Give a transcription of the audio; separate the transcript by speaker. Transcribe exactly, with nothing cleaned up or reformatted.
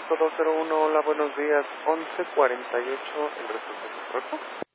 Speaker 1: cinco dos cero uno, hola, buenos días, once cuarenta y ocho, el resultado, ¿correcto?